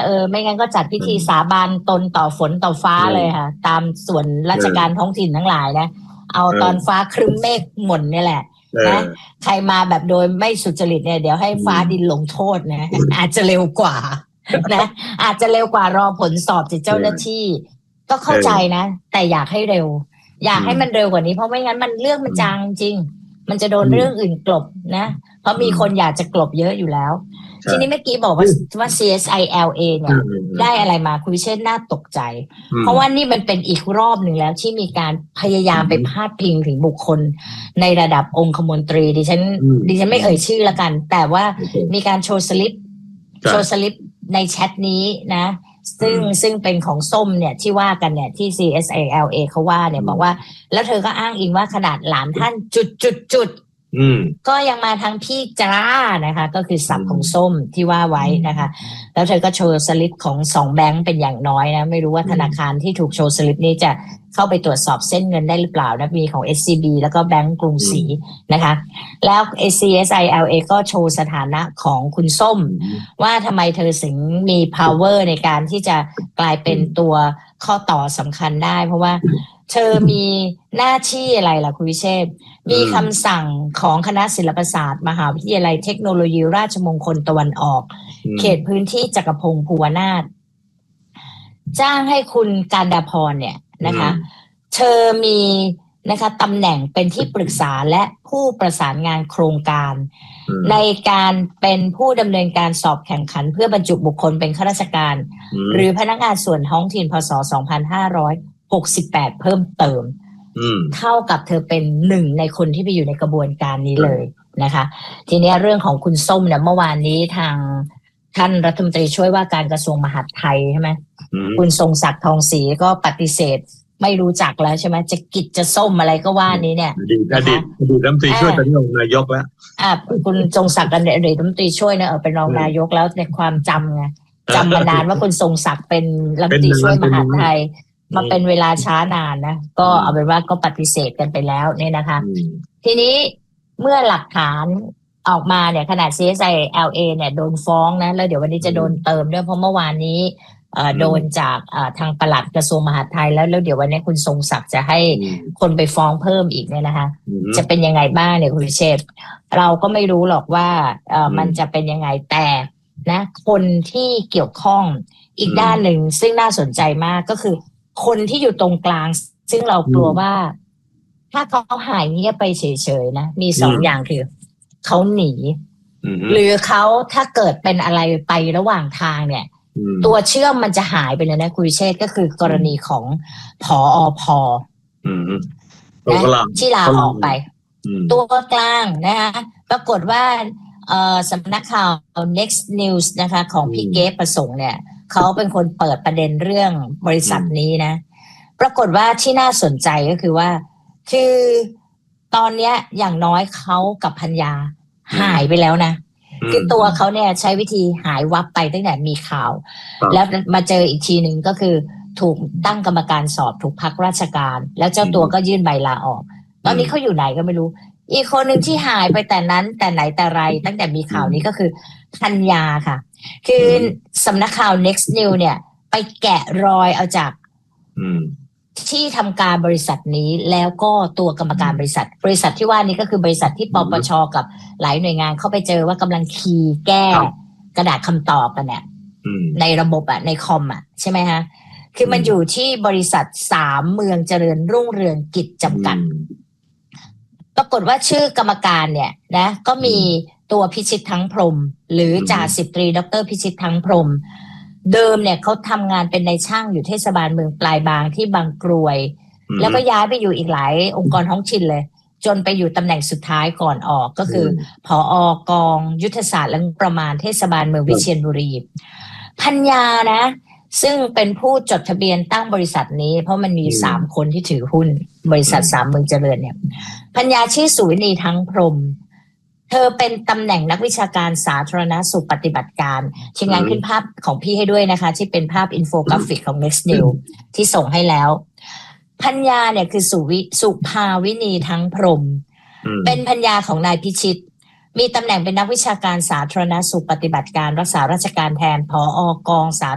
ไม่งั้นก็จัดพิธีสาบานตนต่อฝนต่อฟ้าเลยค่ะตามส่วนราชการท้องถิ่นทั้งหลายนะเอาตอนฟ้าครึ้มเมฆหม่นนี่แหละนะใครมาแบบโดยไม่สุจริตเนี่ยเดี๋ยวให้ฟ้าดินลงโทษนะ อาจจะเร็วกว่านะอาจจะเร็วกว่ารอผลสอบจากเจ้าหน้าที่ก็เข้าใจนะแต่อยากให้เร็วอยากให้มันเร็วกว่านี้เพราะไม่งั้นมันเรื่องมันจางจริงมันจะโดนเรื่องอื่นกลบนะเพราะมีคนอยากจะกลบเยอะอยู่แล้วทีนี้เมื่อกี้บอกว่า CSILA เนี่ยได้อะไรมาคุณวิเชษฐ์น่าตกใจเพราะว่านี่มันเป็นอีกรอบหนึ่งแล้วที่มีการพยายามไปพาดพิงถึงบุคคลในระดับองคมนตรีดิฉันไม่เอ่ยชื่อละกันแต่ว่ามีการโชว์สลิปในแชทนี้นะซึ่งเป็นของส้มเนี่ยที่ว่ากันเนี่ยที่ CSILA เขาว่าเนี่ยบอกว่าแล้วเธอก็อ้างอิงว่าขนาดหลานท่านจุดก็ยังมาทางพี่จ้านะคะก็คือศัพท์ของส้มที่ว่าไว้นะคะแล้วเธอก็โชว์สลิปของ2แบงค์เป็นอย่างน้อยนะไม่รู้ว่าธนาคารที่ถูกโชว์สลิปนี้จะเข้าไปตรวจสอบเส้นเงินได้หรือเปล่านะมีของ SCB แล้วก็แบงก์กรุงศรีนะคะแล้ว CSILA ก็โชว์สถานะของคุณส้มว่าทำไมเธอถึงมี power ในการที่จะกลายเป็นตัวข้อต่อสำคัญได้เพราะว่าเธอมีหน้าที่อะไรล่ะคุณวิเชษฐ์มีคำสั่งของคณะศิลปศาสตร์มหาวิทยาลัยเทคโนโลยีราชมงคลตะวันออกเขตพื้นที่จักรพงศ์ภูวนาถจ้างให้คุณการดาพรเนี่ยนะคะเธอมีนะคะตำแหน่งเป็นที่ปรึกษาและผู้ประสานงานโครงการในการเป็นผู้ดำเนินการสอบแข่งขันเพื่อบรรจุบุคคลเป็นข้าราชการหรือพนักงานส่วนท้องถิ่นพ.ศ. 2568เพิ่มเติมเท่ากับเธอเป็นหนึ่งในคนที่ไปอยู่ในกระบวนการนี้เลยนะคะทีนี้เรื่องของคุณส้มเนี่ยเมื่อวานนี้ทางท่านรัฐมนตรีช่วยว่าการกระทรวงมหาดไทยใช่ไหมคุณทรงศักดิ์ทองศรีก็ปฏิเสธไม่รู้จักแล้วใช่ไหมจะกิจจะส้มอะไรก็ว่านี้เนี่ยอดีตรัฐมนตรีช่วยเป็นรองนายกแล้วคุณทรงศักดิ์อดีตรัฐมนตรีช่วยเนี่ยเป็นรองนายกแล้วในความจำไงจำมานานว่าคุณทรงศักดิ์เป็นรัฐมนตรีช่วยมหาดไทยมาเป็นเวลาช้านานนะก็เอาเป็นว่าก็ปฏิเสธกันไปแล้วเนี่ยนะคะทีนี้เมื่อหลักฐานออกมาเนี่ยขนาด CSILA เนี่ยโดนฟ้องนะแล้วเดี๋ยววันนี้จะโดนเติมด้วยเพราะเมื่อวานนี้โดนจากทางปลัดกระทรวงมหาดไทยแล้วเดี๋ยววันนี้คุณทรงศักดิ์จะให้คนไปฟ้องเพิ่มอีกเนี่ยนะคะจะเป็นยังไงบ้างเนี่ยคุณวิเชษฐ์เราก็ไม่รู้หรอกว่ามันจะเป็นยังไงแต่นะคนที่เกี่ยวข้องอีกด้านหนึ่งซึ่งน่าสนใจมากก็คือคนที่อยู่ตรงกลางซึ่งเรากลัวว่าถ้าเขาหายเงียบไปเฉยๆนะมี2อย่างคือเขาหนีหรือเขาถ้าเกิดเป็นอะไรไประหว่างทางเนี่ยตัวเชื่อมมันจะหายไปเลยนะคุณวิเชษฐ์ก็คือกรณีของผอ.พ.นะที่ลาออกไปตัวกลางนะคะปรากฏว่าสำนักข่าว Next News นะคะของพี่เก๊ประสงค์เนี่ยเขาเป็นคนเปิดประเด็นเรื่องบริษัทนี้นะปรากฏว่าที่น่าสนใจก็คือว่าคือตอนนี้อย่างน้อยเขากับภรรยาหายไปแล้วนะคือตัวเขาเนี่ยใช้วิธีหายวับไปตั้งแต่มีข่าวแล้วมาเจออีกทีหนึ่งก็คือถูกตั้งกรรมการสอบถูกพักราชการแล้วเจ้าตัวก็ยื่นใบลาออกตอนนี้เขาอยู่ไหนก็ไม่รู้อีกคนหนึ่งที่หายไปแต่นั้นแต่ไหนแต่ไรตั้งแต่มีข่าวนี้ก็คือธัญญาค่ะคือสำนักข่าว Next News เนี่ยไปแกะรอยเอาจากที่ทำการบริษัทนี้แล้วก็ตัวกรรมการบริษัทที่ว่านี้ก็คือบริษัทที่ปปช.กับหลายหน่วยงานเข้าไปเจอว่ากำลังคีย์แก้กระดาษคำตอบกันเนี่ยในระบบในคอมใช่ไหมฮะคือมันอยู่ที่บริษัท3เมืองเจริญรุ่งเรืองกิจจำกัดปรากฏว่าชื่อกรรมการเนี่ยนะก็มีตัวพิชิตทั้งพรหมหรือจ่าสิบตรีดร.พิชิตทั้งพรหมเดิมเนี่ยเขาทำงานเป็นนายช่างอยู่เทศบาลเมืองปลายบางที่บางกรวยแล้วก็ย้ายไปอยู่อีกหลายองค์กรท้องถิ่นเลยจนไปอยู่ตำแหน่งสุดท้ายก่อนออกก็คือผอ.กองยุทธศาสตร์และประมาณเทศบาลเมืองวิเชียรบุรีพัญญานะซึ่งเป็นผู้จดทะเบียนตั้งบริษัทนี้เพราะมันมี3คนที่ถือหุ้นบริษัท3เมืองเจริญเนี่ยพัญญาชื่อสุวินีทั้งพรหมเธอเป็นตำแหน่งนักวิชาการสาธารณสุขปฏิบัติการทีมงานขึ้นภาพของพี่ให้ด้วยนะคะที่เป็นภาพอินโฟกราฟิกของ Next News ที่ส่งให้แล้วพัญญาเนี่ยคือสุภาวินีทั้งพรหมเป็นพัญญาของนายพิชิตมีตำแหน่งเป็นนักวิชาการสาธารณสุขปฏิบัติการรักษาราชการแทนผอ.กองสา